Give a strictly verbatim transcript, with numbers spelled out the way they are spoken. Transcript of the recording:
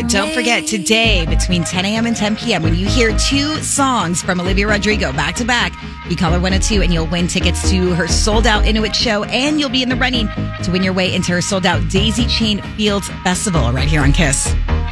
Don't forget, today between ten a.m. and ten p.m., when you hear two songs from Olivia Rodrigo back to back, you call her one oh two and you'll win tickets to her sold-out Inuit show, and you'll be in the running to win your way into her sold-out Daisy Chain Fields Festival right here on Kiss.